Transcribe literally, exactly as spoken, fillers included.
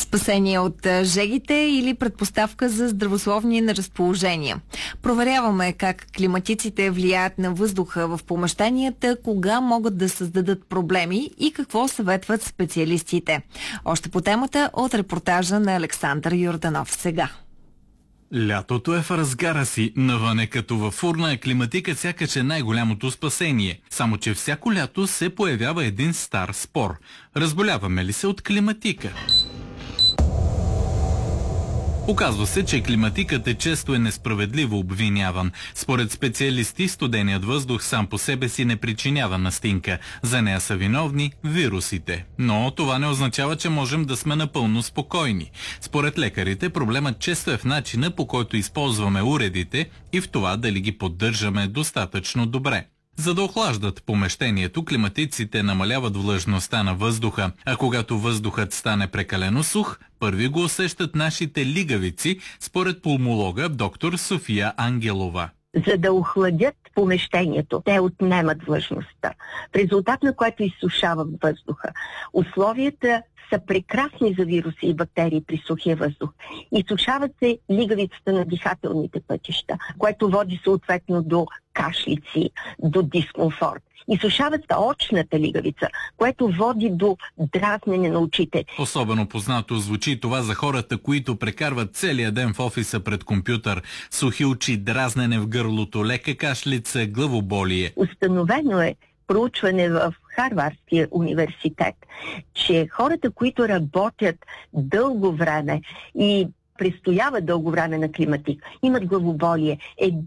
Спасение от жегите или предпоставка за здравословни неразположения. Проверяваме как климатиците влияят на въздуха в помещенията, кога могат да създадат проблеми и какво съветват специалистите. Още по темата от репортажа на Александър Йорданов сега. Лятото е в разгара си, навън е като във фурна, а климатикът сякаш е най-голямото спасение. Само че всяко лято се появява един стар спор. Разболяваме ли се от климатика? Оказва се, че климатикът е често е несправедливо обвиняван. Според специалисти, студеният въздух сам по себе си не причинява настинка. За нея са виновни вирусите. Но това не означава, че можем да сме напълно спокойни. Според лекарите, проблемът често е в начина, по който използваме уредите и в това дали ги поддържаме достатъчно добре. За да охлаждат помещението, климатиците намаляват влажността на въздуха, а когато въздухът стане прекалено сух, първи го усещат нашите лигавици, според пулмолога доктор София Ангелова. За да охладят помещението, те отнемат влажността, в резултат на което изсушават въздуха. Условията са прекрасни за вируси и бактерии при сухия въздух. Изсушават се лигавицата на дихателните пътища, което води съответно до кашлици, до дискомфорт. Изсушават се очната лигавица, което води до дразнене на очите. Особено познато звучи това за хората, които прекарват целия ден в офиса пред компютър. Сухи очи, дразнене в гърлото, лека кашлица, главоболие. Установено е проучване в Харвардския университет, че хората, които работят дълго време и престояват дълго време на климатик, имат главоболие.